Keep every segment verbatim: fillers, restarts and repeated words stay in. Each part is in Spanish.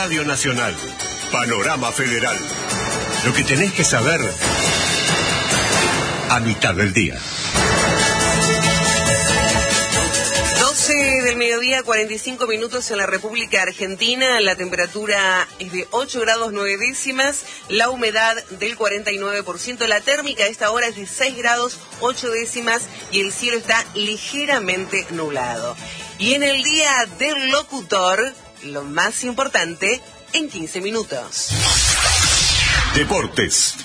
Radio Nacional. Panorama Federal. Lo que tenés que saber a mitad del día. doce del mediodía, cuarenta y cinco minutos en la República Argentina. La temperatura es de ocho grados nueve décimas, la humedad del cuarenta y nueve por ciento, la térmica a esta hora es de seis grados ocho décimas y el cielo está ligeramente nublado. Y en el día del locutor, lo más importante en quince minutos. Deportes.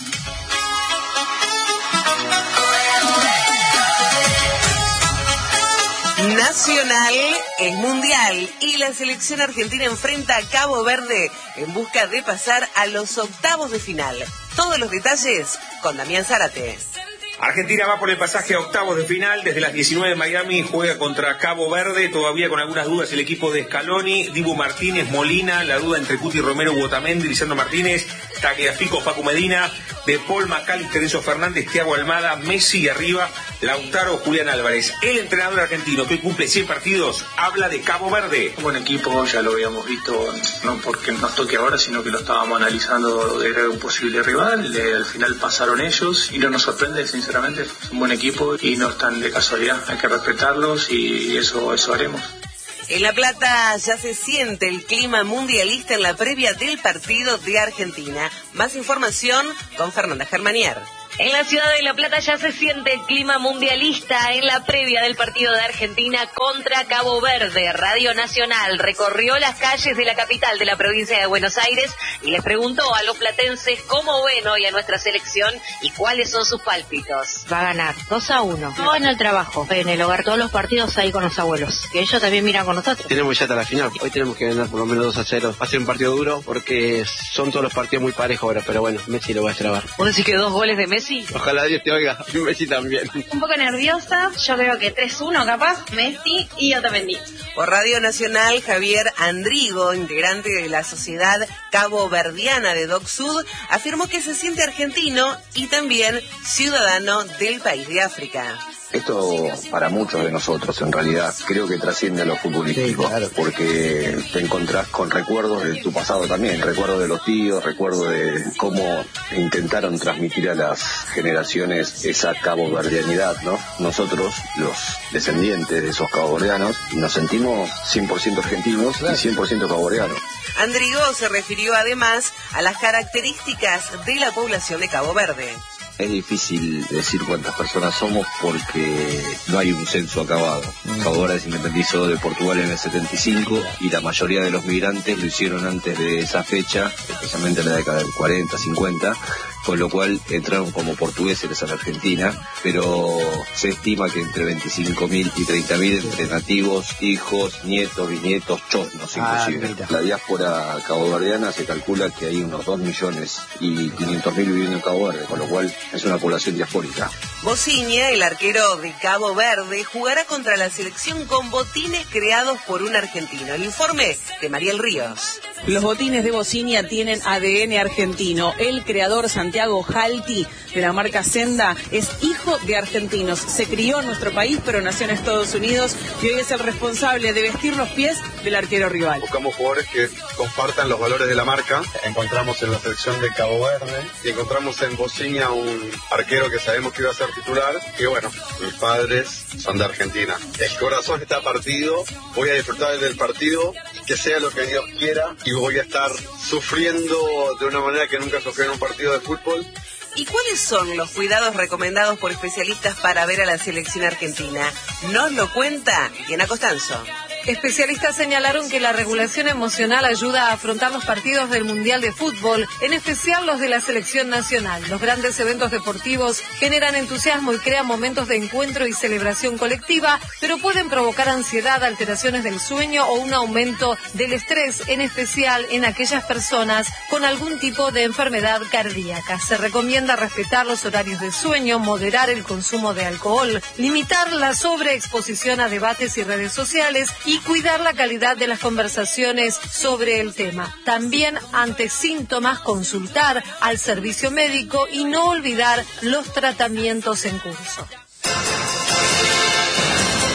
Nacional es mundial y la selección argentina enfrenta a Cabo Verde en busca de pasar a los octavos de final. Todos los detalles con Damián Zárate. Argentina va por el pasaje a octavos de final. Desde las diecinueve en Miami juega contra Cabo Verde. Todavía con algunas dudas el equipo de Scaloni, Dibu Martínez, Molina. La duda entre Cuti Romero, Otamendi, Lisandro Martínez, Tagliafico, Facu Medina, De Paul, McAllister, Enzo Fernández, Thiago Almada, Messi y arriba Lautaro, Julián Álvarez. El entrenador argentino que cumple cien partidos habla de Cabo Verde. Un buen equipo, ya lo habíamos visto, no porque nos toque ahora, sino que lo estábamos analizando, era un posible rival. Eh, al final pasaron ellos y no nos sorprende, sinceramente. Sinceramente es un buen equipo y no están de casualidad, hay que respetarlos y eso, eso haremos. En La Plata ya se siente el clima mundialista en la previa del partido de Argentina. Más información con Fernanda Germanier. En la ciudad de La Plata ya se siente el clima mundialista en la previa del partido de Argentina contra Cabo Verde. Radio Nacional recorrió las calles de la capital de la provincia de Buenos Aires y les preguntó a los platenses cómo ven hoy a nuestra selección y cuáles son sus pálpitos. Va a ganar dos a uno. Todo en el trabajo, en el hogar, todos los partidos ahí con los abuelos, que ellos también miran con nosotros. Tenemos ya hasta la final, hoy tenemos que ganar por lo menos dos a cero. Va a ser un partido duro porque son todos los partidos muy parejos ahora, pero bueno, Messi lo va a extrabar. ¿Vos decís que dos goles de Messi? Ojalá Dios te oiga, y Messi también. Un poco nerviosa, yo creo que tres uno capaz, Messi y Otamendi. Por Radio Nacional, Javier Andrigo, integrante de la Sociedad Cabo Verdiana de Doc Sud, afirmó que se siente argentino y también ciudadano del país de África. Esto para muchos de nosotros en realidad creo que trasciende a lo futbolístico, sí, claro, porque te encontrás con recuerdos de tu pasado también, recuerdos de los tíos, recuerdos de cómo intentaron transmitir a las generaciones esa caboverdianidad, ¿no? Nosotros, los descendientes de esos caboverdianos, nos sentimos cien por ciento argentinos y cien por ciento caboverdianos. Andrigo se refirió además a las características de la población de Cabo Verde. Es difícil decir cuántas personas somos porque no hay un censo acabado. Cabo Verde se independizó de Portugal en el setenta y cinco y la mayoría de los migrantes lo hicieron antes de esa fecha, especialmente en la década del cuarenta, cincuenta, con lo cual entraron como portugueses a la Argentina, pero se estima que entre veinticinco mil y treinta mil entre nativos, hijos, nietos, bisnietos, chosnos inclusive. Ah, la diáspora caboverdiana se calcula que hay unos dos millones y quinientos mil viviendo en Cabo Verde, con lo cual es una población diaspórica. Bociña, el arquero de Cabo Verde, jugará contra la selección con botines creados por un argentino. El informe de Mariel Ríos. Los botines de Bociña tienen A D N argentino. El creador Santiago Jalti, de la marca Senda, es hijo de argentinos. Se crió en nuestro país, pero nació en Estados Unidos y hoy es el responsable de vestir los pies del arquero rival. Buscamos jugadores que compartan los valores de la marca. Encontramos en la selección de Cabo Verde y encontramos en Bociña un arquero que sabemos que iba a ser titular. Y bueno, mis padres son de Argentina. El corazón está partido. Voy a disfrutar del partido, que sea lo que Dios quiera, y voy a estar sufriendo de una manera que nunca sufrí en un partido de fútbol. ¿Y cuáles son los cuidados recomendados por especialistas para ver a la selección argentina? Nos lo cuenta Diana Costanzo. Especialistas señalaron que la regulación emocional ayuda a afrontar los partidos del Mundial de Fútbol, en especial los de la selección nacional. Los grandes eventos deportivos generan entusiasmo y crean momentos de encuentro y celebración colectiva, pero pueden provocar ansiedad, alteraciones del sueño o un aumento del estrés, en especial en aquellas personas con algún tipo de enfermedad cardíaca. Se recomienda respetar los horarios de sueño, moderar el consumo de alcohol, limitar la sobreexposición a debates y redes sociales y cuidar la calidad de las conversaciones sobre el tema. También, ante síntomas, consultar al servicio médico y no olvidar los tratamientos en curso.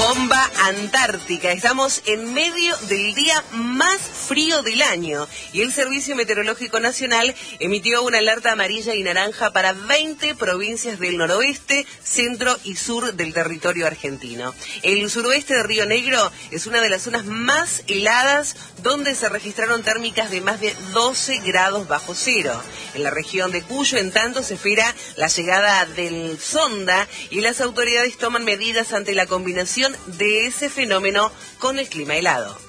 Bomba Antártica. Estamos en medio del día más frío del año y el Servicio Meteorológico Nacional emitió una alerta amarilla y naranja para veinte provincias del noroeste, centro y sur del territorio argentino. El suroeste de Río Negro es una de las zonas más heladas donde se registraron térmicas de más de doce grados bajo cero. En la región de Cuyo, en tanto, se espera la llegada del sonda y las autoridades toman medidas ante la combinación de ese fenómeno con el clima helado.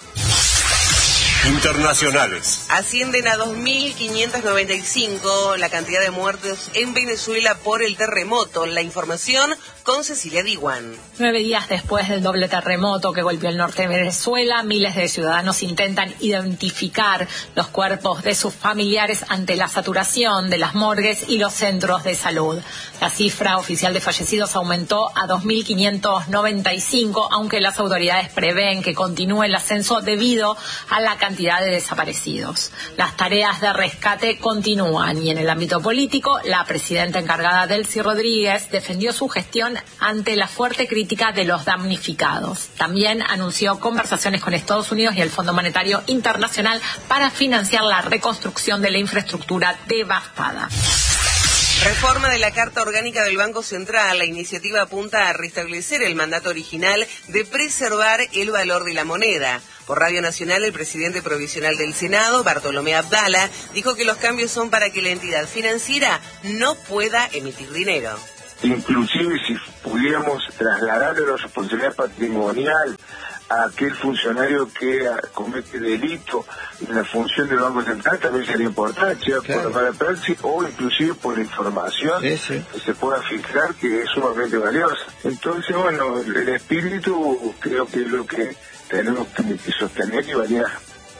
Internacionales. Ascienden a dos mil quinientos noventa y cinco la cantidad de muertos en Venezuela por el terremoto. La información con Cecilia Diwan. Nueve días después del doble terremoto que golpeó el norte de Venezuela, miles de ciudadanos intentan identificar los cuerpos de sus familiares ante la saturación de las morgues y los centros de salud. La cifra oficial de fallecidos aumentó a dos mil quinientos noventa y cinco, aunque las autoridades prevén que continúe el ascenso debido a la cantidad de desaparecidos. Las tareas de rescate continúan y en el ámbito político, la presidenta encargada, Delcy Rodríguez, defendió su gestión ante la fuerte crítica de los damnificados. También anunció conversaciones con Estados Unidos y el Fondo Monetario Internacional para financiar la reconstrucción de la infraestructura devastada. Reforma de la Carta Orgánica del Banco Central. La iniciativa apunta a restablecer el mandato original de preservar el valor de la moneda. Por Radio Nacional, el presidente provisional del Senado, Bartolomé Abdala, dijo que los cambios son para que la entidad financiera no pueda emitir dinero. Inclusive si pudiéramos trasladarle la responsabilidad patrimonial a aquel funcionario que comete delito en la función del Banco Central, también sería importante, sea claro, por la praxis o inclusive por la información sí, sí. que se pueda filtrar, que es sumamente valiosa. Entonces, bueno, el espíritu creo que es lo que tenemos que sostener y validar.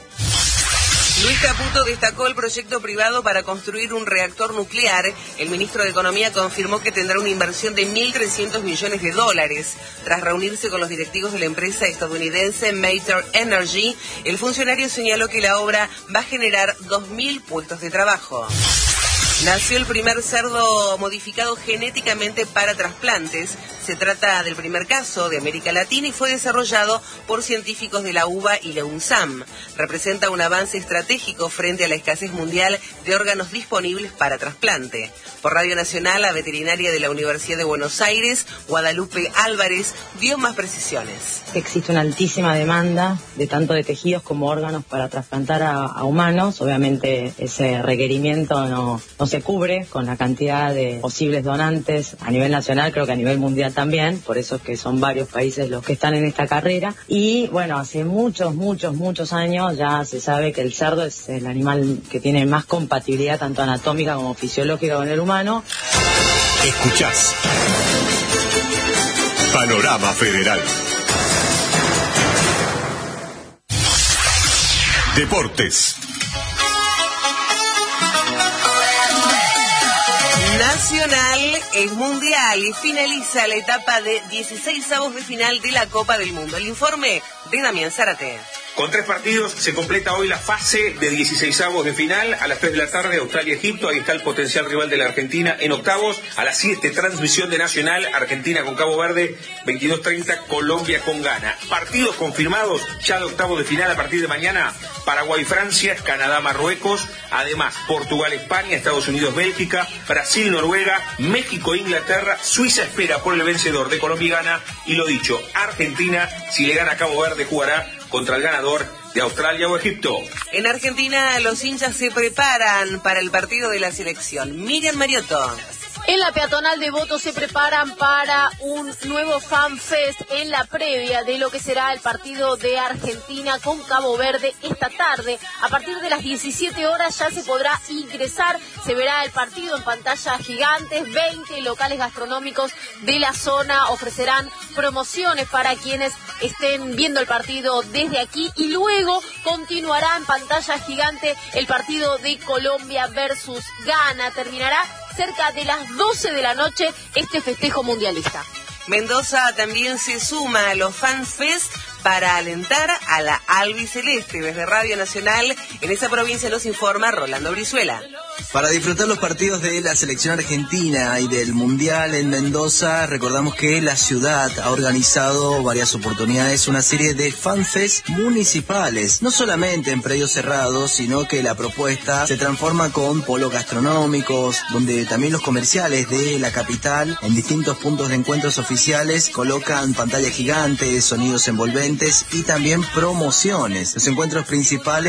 Luis Caputo destacó el proyecto privado para construir un reactor nuclear. El ministro de Economía confirmó que tendrá una inversión de mil trescientos millones de dólares. Tras reunirse con los directivos de la empresa estadounidense Mater Energy, el funcionario señaló que la obra va a generar dos mil puestos de trabajo. Nació el primer cerdo modificado genéticamente para trasplantes. Se trata del primer caso de América Latina y fue desarrollado por científicos de la U B A y la UNSAM. Representa un avance estratégico frente a la escasez mundial de órganos disponibles para trasplante. Por Radio Nacional, la veterinaria de la Universidad de Buenos Aires, Guadalupe Álvarez, dio más precisiones. Existe una altísima demanda de tanto de tejidos como órganos para trasplantar a, a humanos. Obviamente ese requerimiento no, no se cubre con la cantidad de posibles donantes a nivel nacional, creo que a nivel mundial también, por eso es que son varios países los que están en esta carrera. Y bueno, hace muchos, muchos, muchos años ya se sabe que el cerdo es el animal que tiene más compatibilidad tanto anatómica como fisiológica con el humano. Escuchás Panorama Federal. Deportes. Nacional es mundial y finaliza la etapa de dieciseisavos de final de la Copa del Mundo. El informe de Damián Zárate. Con tres partidos se completa hoy la fase de dieciseisavos de final. A las tres de la tarde, Australia-Egipto. Ahí está el potencial rival de la Argentina en octavos. A las siete, transmisión de Nacional. Argentina con Cabo Verde. veintidós treinta, Colombia con Ghana. Partidos confirmados ya de octavos de final a partir de mañana. Paraguay-Francia, Canadá-Marruecos. Además, Portugal-España, Estados Unidos-Bélgica, Brasil-Noruega, México-Inglaterra. Suiza espera por el vencedor de Colombia y Ghana. Y lo dicho, Argentina, si le gana a Cabo Verde, jugará contra el ganador de Australia o Egipto. En Argentina, los hinchas se preparan para el partido de la selección. Miriam Mariotto. En la peatonal de Voto se preparan para un nuevo Fan Fest en la previa de lo que será el partido de Argentina con Cabo Verde esta tarde. A partir de las diecisiete horas ya se podrá ingresar, se verá el partido en pantallas gigantes, veinte locales gastronómicos de la zona ofrecerán promociones para quienes estén viendo el partido desde aquí y luego continuará en pantalla gigante el partido de Colombia versus Ghana. Terminará cerca de las doce de la noche este festejo mundialista. Mendoza también se suma a los Fan Fest para alentar a la albiceleste. Desde Radio Nacional, en esa provincia nos informa Rolando Brizuela. Para disfrutar los partidos de la selección argentina y del Mundial en Mendoza, recordamos que la ciudad ha organizado varias oportunidades, una serie de fanfest municipales, no solamente en predios cerrados, sino que la propuesta se transforma con polos gastronómicos, donde también los comerciales de la capital, en distintos puntos de encuentros oficiales, colocan pantallas gigantes, sonidos envolventes y también promociones. Los encuentros principales